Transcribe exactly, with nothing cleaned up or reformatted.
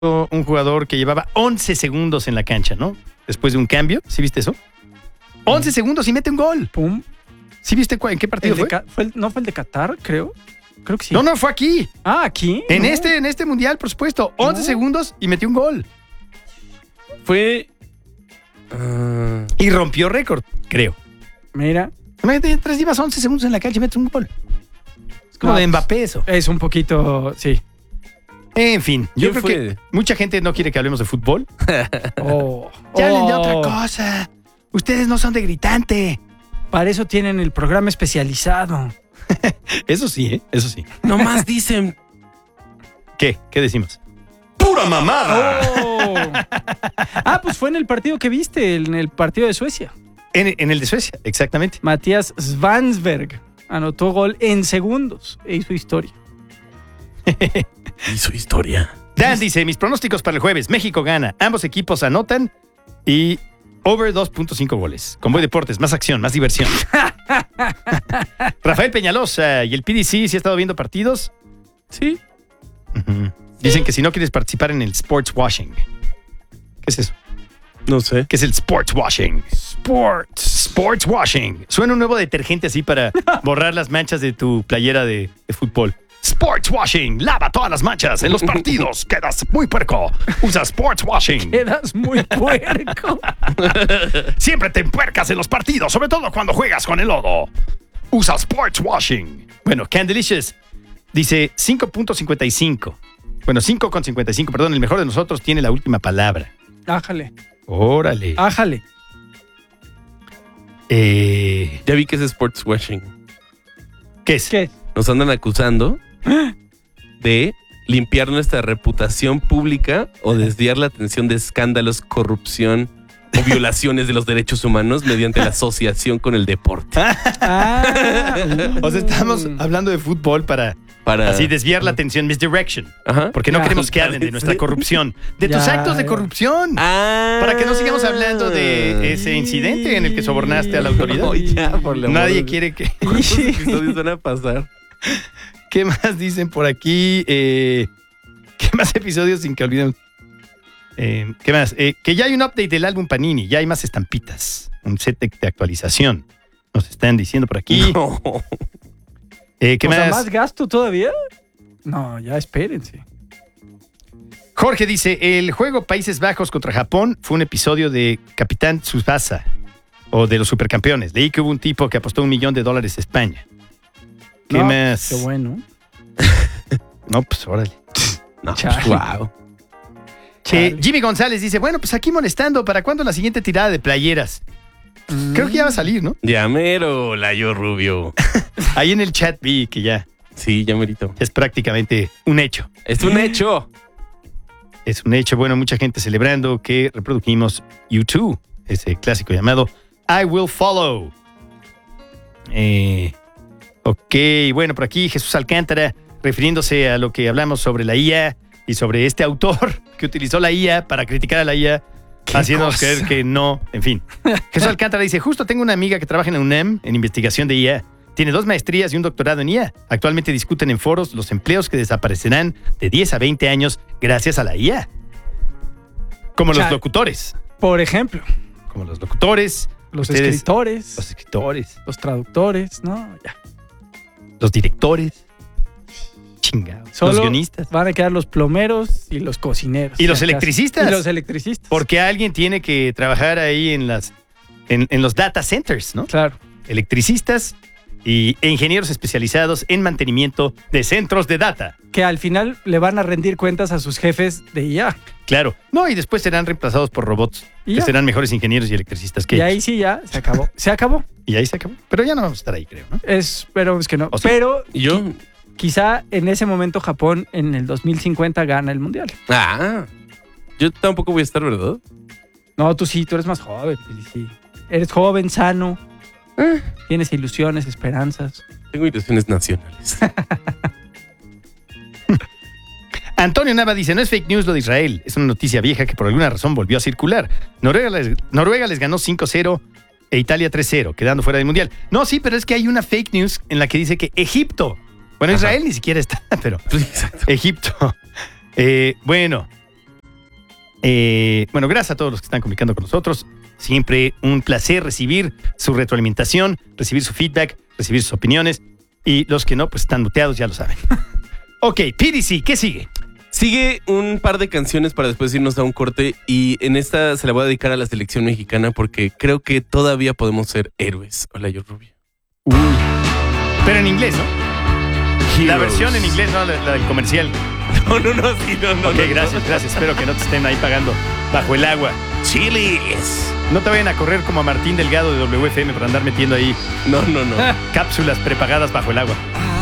un jugador que llevaba once segundos en la cancha, ¿no? Después de un cambio. ¿Sí viste eso? once segundos y mete un gol. Pum. ¿Sí viste cuál, en qué partido fue? Ca- fue el, ¿No fue el de Qatar, creo? Creo que sí. No, no, fue aquí. Ah, ¿aquí? En no. este en este mundial, por supuesto. once no. segundos y metió un gol. Fue... Uh... Y rompió récord, creo. Mira. Mientras llevas once segundos en la cancha y metes un gol. Es como no, de Mbappé eso. Es un poquito, sí. En fin, yo ¿Quién creo fue? que mucha gente no quiere que hablemos de fútbol. Oh. Ya hablen de Oh. otra cosa. Ustedes no son de gritante. Para eso tienen el programa especializado. Eso sí, ¿eh? Eso sí. Nomás dicen... ¿Qué? ¿Qué decimos? ¡Pura mamada! Oh. Ah, pues fue en el partido que viste, en el partido de Suecia. En, en el de Suecia, exactamente. Matías Svansberg anotó gol en segundos e hizo historia. Y su historia. Dan dice, mis pronósticos para el jueves. México gana. Ambos equipos anotan y over dos punto cinco goles. Convoy Deportes, más acción, más diversión. Rafael Peñalosa y el P D C, ¿sí ha estado viendo partidos? Sí. Uh-huh. Dicen que si no quieres participar en el sports washing. ¿Qué es eso? No sé. ¿Qué es el sports washing? Sports. Sports washing. Suena un nuevo detergente así para borrar las manchas de tu playera de, de fútbol. Sports washing. Lava todas las manchas en los partidos. Quedas muy puerco. Usa sports washing. Quedas muy puerco. Siempre te empuercas en los partidos, sobre todo cuando juegas con el lodo. Usa sports washing. Bueno, Candelicious dice cinco punto cincuenta y cinco. Bueno, cinco punto cincuenta y cinco, perdón. El mejor de nosotros tiene la última palabra. Ájale. Órale. Ájale. Eh, Ya vi que es sports washing. ¿Qué es? ¿Qué? Nos andan acusando de limpiar nuestra reputación pública o desviar la atención de escándalos, corrupción o violaciones de los derechos humanos mediante la asociación con el deporte. Ah, O sea, estamos hablando de fútbol para Para... así desviar la atención, misdirection. Ajá. Porque no Ya. queremos que hablen de nuestra corrupción, de tus Ya, actos de ya. corrupción. Ah. Para que no sigamos hablando de ese incidente en el que sobornaste a la autoridad. No, ya, por el amor Nadie de- quiere que... ¿Cuántos episodios van a pasar? ¿Qué más dicen por aquí? Eh, ¿Qué más episodios sin que olviden? Eh, ¿Qué más? Eh, que ya hay un update del álbum Panini, ya hay más estampitas, un set de, de actualización. Nos están diciendo por aquí. No. Eh, ¿Qué o más? sea, ¿más gasto todavía? No, ya espérense. Jorge dice, el juego Países Bajos contra Japón fue un episodio de Capitán Tsubasa o de los supercampeones. Leí que hubo un tipo que apostó un millón de dólares a España. ¿Qué No, más? Qué bueno. No, pues órale. No, Chale. wow. Eh, Jimmy González dice, bueno, pues aquí molestando, ¿para cuándo la siguiente tirada de playeras? Creo que ya va a salir, ¿no? Ya mero, Layo Rubio. Ahí en el chat vi que ya Sí, ya merito. es prácticamente un hecho. Es un hecho. Es un hecho, bueno, mucha gente celebrando que reprodujimos U dos, ese clásico llamado I Will Follow. Eh, ok, bueno, por aquí Jesús Alcántara, refiriéndose a lo que hablamos sobre la I A y sobre este autor que utilizó la I A para criticar a la I A, haciéndonos cosa? creer que no, en fin. Jesús Alcántara dice, justo tengo una amiga que trabaja en la UNAM en investigación de I A. Tiene dos maestrías y un doctorado en I A. Actualmente discuten en foros los empleos que desaparecerán de diez a veinte años gracias a la I A. Como los Chale. locutores. Por ejemplo, Como los locutores, los ustedes, escritores, los escritores, los traductores, ¿no? Ya. los directores. Chingados. Solo Los guionistas. van a quedar los plomeros y los cocineros. Y los si acaso. electricistas. Y los electricistas. Porque alguien tiene que trabajar ahí en las en, en los data centers, ¿no? Claro. Electricistas y e ingenieros especializados en mantenimiento de centros de data. Que al final le van a rendir cuentas a sus jefes de I A. Claro. No, y después serán reemplazados por robots Y que ya. serán mejores ingenieros y electricistas que Y ellos. ahí sí ya se acabó. Se acabó. Y ahí se acabó. Pero ya no vamos a estar ahí, creo, ¿no? Esperemos que no. ¿O sí? Pero ¿Y yo? quizá en ese momento Japón en el dos mil cincuenta gana el mundial. Ah. Yo tampoco voy a estar, ¿verdad? No, tú sí, tú eres más joven. Pili, sí. Eres joven, sano. Tienes ilusiones, esperanzas. Tengo ilusiones nacionales. Antonio Nava dice, no es fake news lo de Israel, es una noticia vieja que por alguna razón volvió a circular. Noruega les, Noruega les ganó cinco cero e Italia tres cero, quedando fuera del Mundial. No, sí, pero es que hay una fake news en la que dice que Egipto, bueno, Ajá. Israel ni siquiera está, pero Exacto. Egipto. Eh, bueno, Eh, bueno, gracias a todos los que están comunicando con nosotros. Siempre un placer recibir su retroalimentación, recibir su feedback, recibir sus opiniones. Y los que no, pues están muteados, ya lo saben. Ok, P D C, ¿qué sigue? Sigue un par de canciones para después irnos a un corte. Y en esta se la voy a dedicar a la selección mexicana porque creo que todavía podemos ser héroes. Hola, yo Rubio. Uy. Pero en inglés, ¿no? La Heroes. versión en inglés, no la, la del comercial. No, no, no, sí, no, no. Ok, no, gracias, no. gracias. Espero que no te estén ahí pagando bajo el agua. Chilis. No te vayan a correr como a Martín Delgado de W F M para andar metiendo ahí No, no, no. cápsulas prepagadas bajo el agua. I